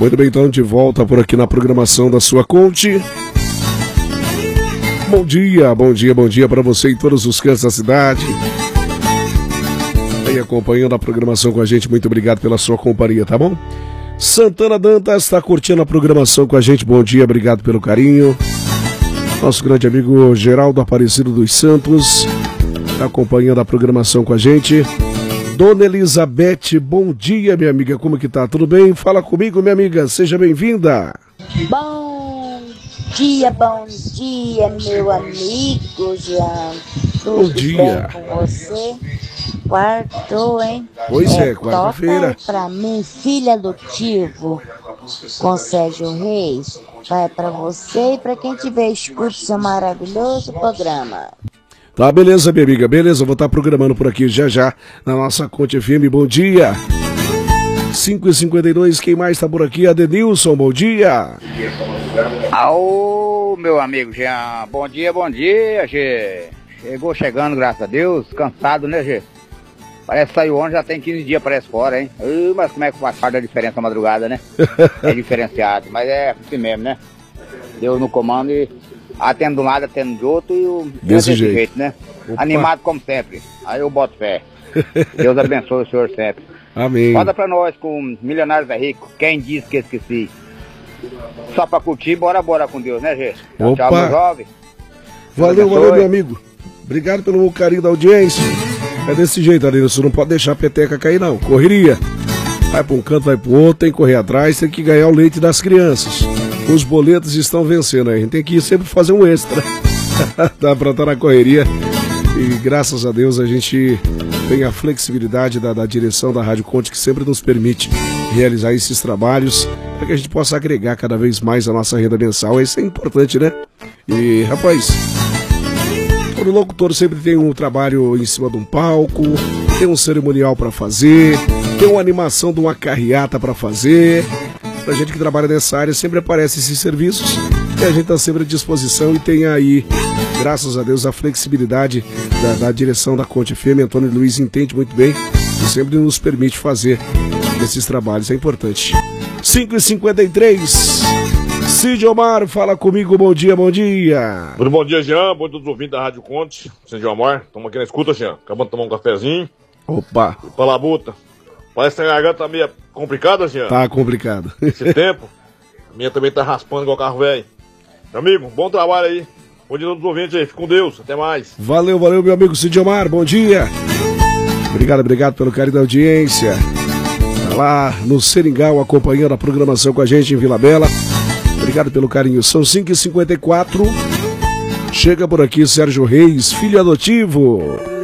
Muito bem, então, de volta por aqui na programação da sua Conte. Bom dia, bom dia, bom dia para você em todos os cantos da cidade. Aí acompanhando a programação com a gente, muito obrigado pela sua companhia, tá bom? Santana Dantas está curtindo a programação com a gente, bom dia, obrigado pelo carinho. Nosso grande amigo Geraldo Aparecido dos Santos está acompanhando a programação com a gente. Dona Elizabeth, bom dia, minha amiga, como que tá? Tudo bem? Fala comigo, minha amiga, seja bem-vinda. Bom dia, meu amigo Jean. Bom dia. Bem com você? Quartou, hein? Pois é, quarta-feira. Pra mim, filho adotivo, com Sérgio Reis, vai pra você e pra quem tiver escuta seu maravilhoso programa. Tá, beleza, minha amiga, beleza, vou estar programando por aqui já na nossa Conte FM, bom dia. 5h52, quem mais tá por aqui? Adenilson, bom dia. Ô, meu amigo Jean, bom dia, Gê. Chegando, graças a Deus, cansado, né, Gê? Parece que saiu ontem, já tem 15 dias, parece fora, hein? Mas como é que faz parte da diferença na madrugada, né? É diferenciado, mas é assim mesmo, né? Deus no comando e atendo de um lado, atendo de outro e o desse jeito, né? Opa. Animado como sempre, aí eu boto fé. Deus abençoe o senhor sempre. Amém. Roda pra nós com Milionários é Rico, quem disse que esqueci? Só pra curtir, bora com Deus, né, gente? Opa. Tchau, meu jovem. Valeu, meu amigo. Obrigado pelo carinho da audiência. É desse jeito, Adenilson, não pode deixar a peteca cair, não. Correria. Vai pra um canto, vai pro outro, tem que correr atrás, tem que ganhar o leite das crianças. Os boletos estão vencendo aí, a gente tem que sempre fazer um extra. Dá pra estar na correria. E graças a Deus a gente tem a flexibilidade da direção da Rádio Conte, que sempre nos permite realizar esses trabalhos para que a gente possa agregar cada vez mais a nossa renda mensal. Isso é importante, né? E, rapaz, todo locutor sempre tem um trabalho em cima de um palco, tem um cerimonial para fazer, tem uma animação de uma carreata para fazer. Pra gente que trabalha nessa área, sempre aparecem esses serviços e a gente está sempre à disposição e tem aí, graças a Deus, a flexibilidade da direção da Conte FM. Antônio Luiz entende muito bem e sempre nos permite fazer esses trabalhos, é importante. 5h53, Cid Omar, fala comigo, bom dia, bom dia. Muito bom dia, Jean, bom dia todos os ouvintes da Rádio Conte, Cid Omar, estamos aqui na escuta, Jean, acabamos de tomar um cafezinho. Opa. Fala, buta. Parece que a garganta tá meio complicada, Jean. Tá complicado. Esse tempo, a minha também tá raspando igual carro velho. Meu amigo, bom trabalho aí. Bom dia a todos os ouvintes aí, fique com Deus, até mais. Valeu, meu amigo Cid Omar, bom dia. Obrigado pelo carinho da audiência. Tá lá no Seringal acompanhando a programação com a gente em Vila Bela. Obrigado pelo carinho. São 5h54. Chega por aqui Sérgio Reis, filho adotivo.